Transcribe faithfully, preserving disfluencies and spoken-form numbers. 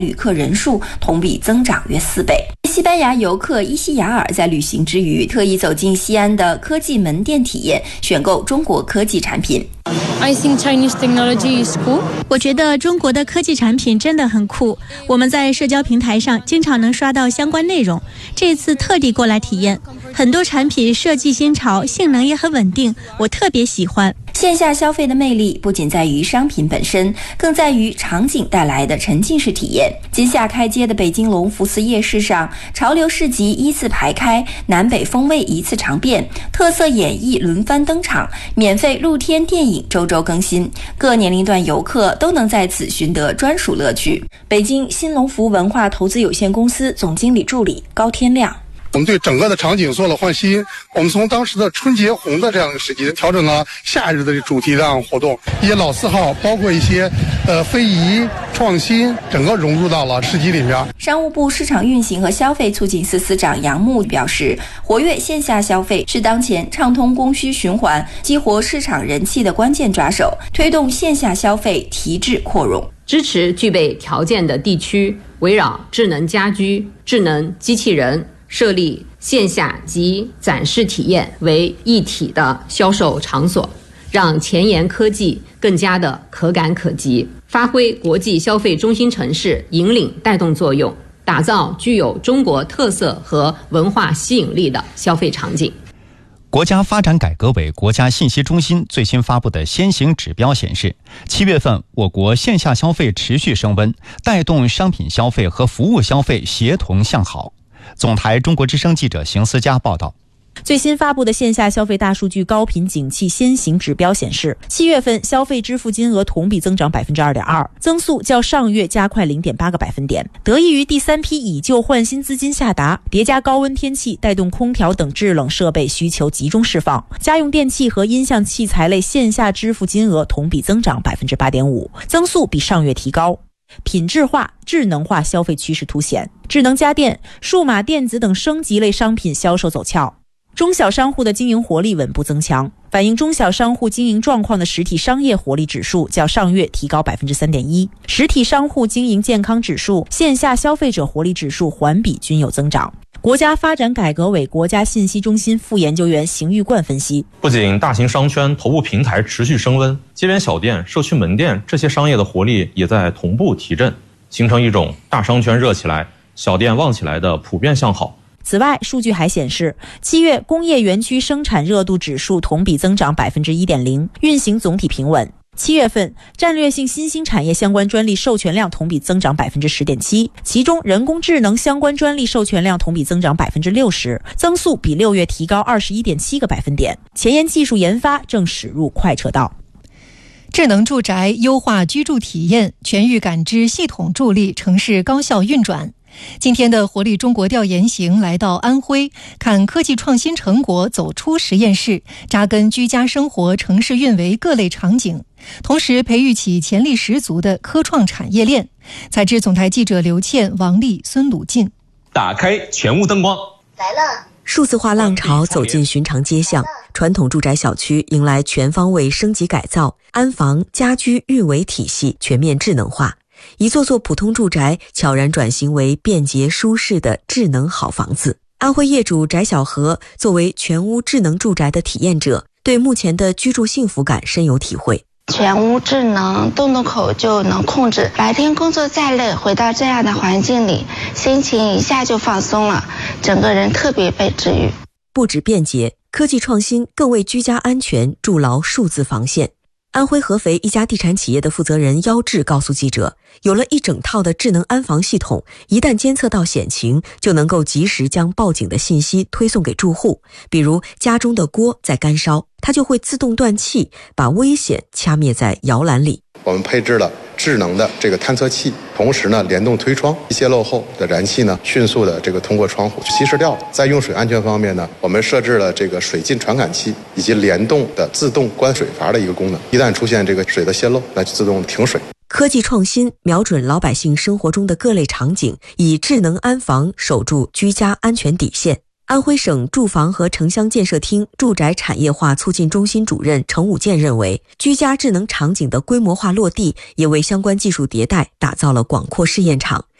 旅客人数同比增长约四倍。西班牙游客伊西雅尔在旅行之余，特意走进西安的科技门店体验，选购中国科技产品。 I think Chinese technology is cool. 我觉得中国的科技产品真的很酷，我们在社交平台上经常能刷到相关内容，这次特地过来体验。很多产品设计新潮，性能也很稳定，我特别喜欢。 线下消费的魅力不仅在于商品本身，更在于场景带来的沉浸式体验。今夏开街的北京隆福寺夜市上，潮流市集依次排开，南北风味一次尝遍，特色演绎轮番登场，免费露天电影周周更新，各年龄段游客都能在此寻得专属乐趣。北京新隆福文化投资有限公司总经理助理高天亮。 我们对整个的场景做了换新，我们从当时的春节红的这样的时期调整了夏日的主题这样活动，一些老字号包括一些呃非遗创新，整个融入到了市集里面。 商务部市场运行和消费促进司司长杨牧表示，活跃线下消费是当前畅通供需循环、激活市场人气的关键抓手，推动线下消费提质扩容。 支持具备条件的地区围绕智能家居、智能机器人设立线下及展示体验为一体的销售场所，让前沿科技更加的可感可及，发挥国际消费中心城市引领带动作用，打造具有中国特色和文化吸引力的消费场景。 国家发展改革委国家信息中心最新发布的先行指标显示，七月份我国线下消费持续升温，带动商品消费和服务消费协同向好。总台中国之声记者邢思佳报道。 最新发布的线下消费大数据高频景气先行指标显示，七月份消费支付金额同比增长 百分之二点二， 增速较上月加快 零点八个百分点。得益于第三批以旧换新资金下达，叠加高温天气带动空调等制冷设备需求集中释放，家用电器和音像器材类线下支付金额同比增长 百分之八点五， 增速比上月提高。品质化、智能化消费趋势凸显，智能家电、数码电子等升级类商品销售走俏。中小商户的经营活力稳步增强，反映中小商户经营状况的实体商业活力指数较上月提高 百分之三点一， 实体商户经营健康指数、线下消费者活力指数环比均有增长。国家发展改革委国家信息中心副研究员邢玉冠分析， 不仅大型商圈头部平台持续升温，街边小店、社区门店这些商业的活力也在同步提振，形成一种大商圈热起来、小店旺起来的普遍向好。 此外，数据还显示，七月工业园区生产热度指数同比增长 百分之一点零， 运行总体平稳。七月份战略性新兴产业相关专利授权量同比增长 百分之十点七， 其中人工智能相关专利授权量同比增长 百分之六十， 增速比六月提高 二十一点七个百分点。前沿技术研发正驶入快车道。 智能住宅优化居住体验，全域感知系统助力城市高效运转。今天的活力中国调研行来到安徽，看科技创新成果走出实验室，扎根居家生活、城市运维各类场景，同时培育起潜力十足的科创产业链。采制总台记者刘倩、王丽、孙鲁进。 打开全屋灯光， 来了。数字化浪潮走进寻常街巷，传统住宅小区迎来全方位升级改造，安防、家居运维体系全面智能化。一座座普通住宅悄然转型为便捷舒适的智能好房子。安徽业主翟小河作为全屋智能住宅的体验者，对目前的居住幸福感深有体会。 全屋智能，动动口就能控制，白天工作再累，回到这样的环境里，心情一下就放松了，整个人特别被治愈。 不止便捷，科技创新更为居家安全筑牢数字防线。安徽合肥一家地产企业的负责人妖志告诉记者，有了一整套的智能安防系统，一旦监测到险情，就能够及时将报警的信息推送给住户。比如家中的锅在干烧，它就会自动断气，把危险掐灭在摇篮里。 我们配置了智能的这个探测器，同时呢联动推窗，泄漏后的燃气呢迅速的这个通过窗户稀释掉。在用水安全方面呢，我们设置了这个水浸传感器以及联动的自动关水阀的一个功能，一旦出现这个水的泄漏，那就自动停水。 科技创新瞄准老百姓生活中的各类场景，以智能安防守住居家安全底线。 安徽省住房和城乡建设厅住宅产业化促进中心主任程武建认为，居家智能场景的规模化落地，也为相关技术迭代打造了广阔试验场。